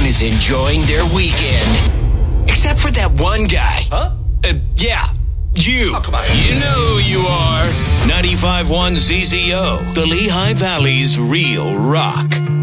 is enjoying their weekend. Except for that one guy. Huh? Yeah, you. Oh, come on. You know who you are. 95.1 ZZO, the Lehigh Valley's real rock.